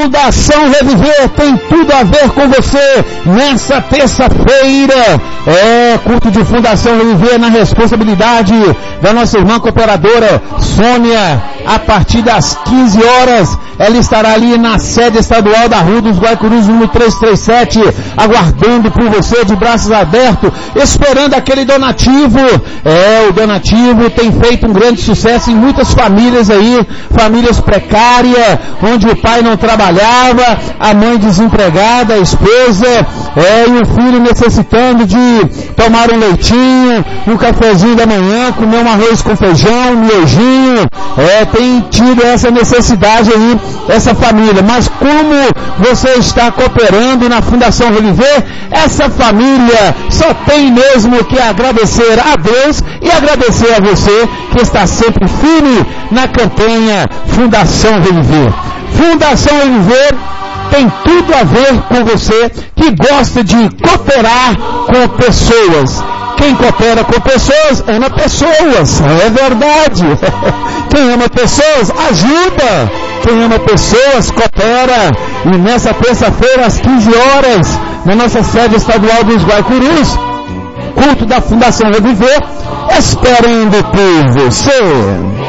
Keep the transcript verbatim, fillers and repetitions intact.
Fundação Reviver tem tudo a ver com você. Nessa terça-feira, é culto de Fundação Reviver na responsabilidade da nossa irmã cooperadora Sônia. A partir das quinze horas, ela estará ali na sede estadual da Rua dos Guaicurus, número trezentos e trinta e sete, aguardando por você de braços abertos, esperando aquele donativo. É, o donativo tem feito um grande sucesso em muitas famílias aí, famílias precárias, onde o pai não trabalhava, a mãe desempregada, a esposa, é, e o filho necessitando de tomar um leitinho, um cafezinho da manhã, comer um arroz com feijão, um miojinho, é, tem tido essa necessidade aí, essa família. Mas como você está cooperando na Fundação Reviver, essa família só tem mesmo que agradecer a Deus e agradecer a você que está sempre firme na campanha Fundação Reviver. Fundação Reviver tem tudo a ver com você que gosta de cooperar com pessoas. Quem coopera com pessoas, ama pessoas. É verdade. Quem ama pessoas, ajuda. Quem ama pessoas, coopera. E nessa terça-feira, às quinze horas, na nossa sede estadual dos Guaicurus, culto da Fundação Reviver, esperando por você.